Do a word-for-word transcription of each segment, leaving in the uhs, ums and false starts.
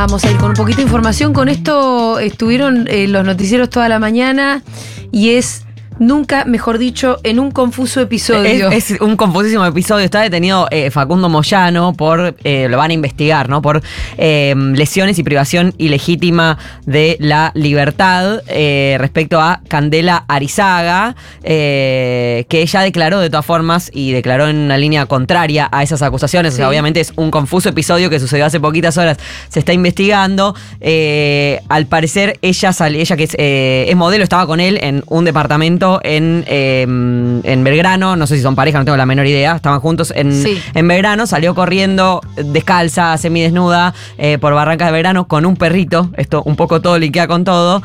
Vamos a ir con un poquito de información. Con esto estuvieron eh, los noticieros toda la mañana y es... Nunca, mejor dicho, en un confuso episodio. Es, es un confusísimo episodio. Está detenido eh, Facundo Moyano por, eh, lo van a investigar, ¿no? Por eh, lesiones y privación ilegítima de la libertad eh, respecto a Candela Arizaga, eh, que ella declaró de todas formas y declaró en una línea contraria a esas acusaciones. Sí. O sea, obviamente es un confuso episodio que sucedió hace poquitas horas. Se está investigando. Eh, al parecer, ella, sal, ella que es, eh, es modelo, estaba con él en un departamento En, eh, en Belgrano, no sé si son pareja, no tengo la menor idea, estaban juntos en, sí. en Belgrano, salió corriendo descalza, semidesnuda, eh, por Barrancas de Belgrano con un perrito, esto un poco todo linkea con todo,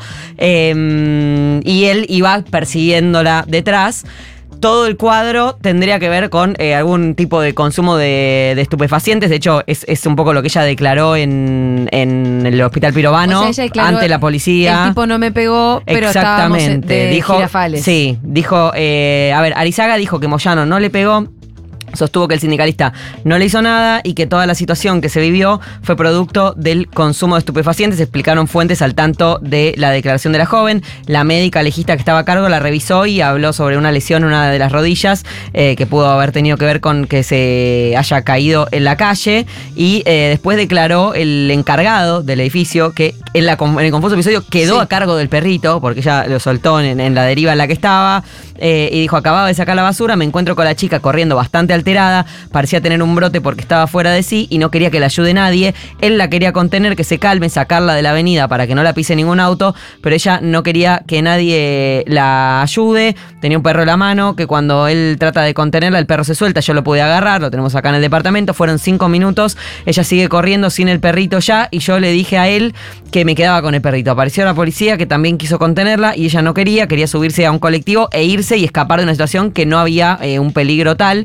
eh, y él iba persiguiéndola detrás. Todo el cuadro tendría que ver con eh, algún tipo de consumo de, de estupefacientes. De hecho, es, es un poco lo que ella declaró en, en el Hospital Pirovano, o sea, declaró, ante la policía. El tipo no me pegó, pero estábamos de dijo, Girafales. Sí, dijo, eh, a ver, Arizaga dijo que Moyano no le pegó. Sostuvo que el sindicalista no le hizo nada y que toda la situación que se vivió fue producto del consumo de estupefacientes. Explicaron fuentes al tanto de la declaración de la joven. La médica legista que estaba a cargo la revisó y habló sobre una lesión en una de las rodillas eh, que pudo haber tenido que ver con que se haya caído en la calle. Y eh, después declaró el encargado del edificio que en, la, en el confuso episodio quedó sí. a cargo del perrito porque ella lo soltó en, en la deriva en la que estaba. Eh, y dijo, acababa de sacar la basura, me encuentro con la chica corriendo bastante alterada, parecía tener un brote porque estaba fuera de sí y no quería que la ayude nadie. Él la quería contener, que se calme, sacarla de la avenida para que no la pise ningún auto, pero ella no quería que nadie la ayude. Tenía un perro en la mano, que cuando él trata de contenerla, el perro se suelta, yo lo pude agarrar, lo tenemos acá en el departamento, fueron cinco minutos, ella sigue corriendo sin el perrito ya, y yo le dije a él que me quedaba con el perrito. Apareció la policía que también quiso contenerla y ella no quería, quería subirse a un colectivo e irse y escapar de una situación que no había eh, un peligro tal.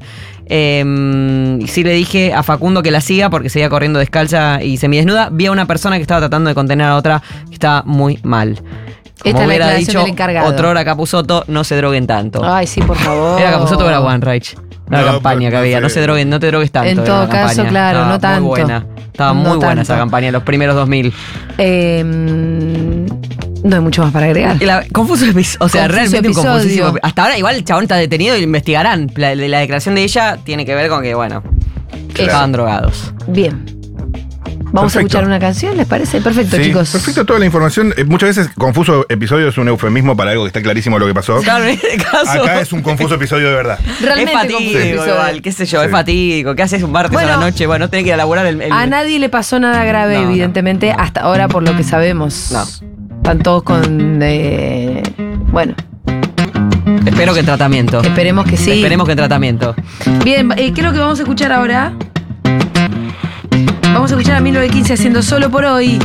Eh, y sí le dije a Facundo que la siga porque seguía corriendo descalza y semidesnuda. Vi a una persona que estaba tratando de contener a otra que estaba muy mal. Como Esta hubiera es la dicho del encargado. otrora Capusotto, no se droguen tanto. Ay, sí, por favor. ¿Era Capusotto o era One Reich? La no, campaña que había, no se droguen, no te drogues tanto. En todo caso, campaña. claro, Estaba no tanto. Muy buena. Estaba muy no buena tanto. Esa campaña, los primeros dos mil. Eh, no hay mucho más para agregar. La, confuso episodio. O sea, confuso realmente episodio. un confusísimo. Hasta ahora igual el chabón está detenido y lo investigarán. La, la declaración de ella tiene que ver con que, bueno, claro. estaban drogados. Bien. Vamos perfecto. a escuchar una canción, ¿les parece? Perfecto, sí, chicos. Perfecto toda la información. Eh, muchas veces confuso episodio es un eufemismo para algo que está clarísimo lo que pasó. Claro, en este caso. Acá es un confuso episodio de verdad. Realmente es fatídico igual, qué sé yo, sí. es fatídico. ¿Qué haces un martes bueno, a la noche? Bueno, no tenés que ir a laburar el, el... A nadie le pasó nada grave, no, evidentemente, no. hasta ahora por lo que sabemos. No. Están todos con... Eh, bueno... Espero que en tratamiento. Esperemos que sí. Esperemos que en tratamiento. Bien, eh, ¿qué es lo que vamos a escuchar ahora? Vamos a escuchar a mil novecientos quince haciendo Solo por Hoy.